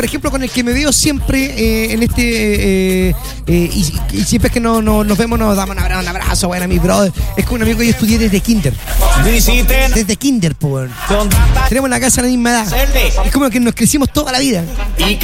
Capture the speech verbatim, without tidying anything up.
por ejemplo, con el que me veo siempre eh, en este. Eh, eh, y, y siempre es que no, no, nos vemos, nos damos un abrazo, un abrazo, bueno, a mi brother. Es con un amigo que yo estudié desde kinder. Desde kinder, pues. Tenemos la casa a la misma edad. Es como que nos crecimos toda la vida.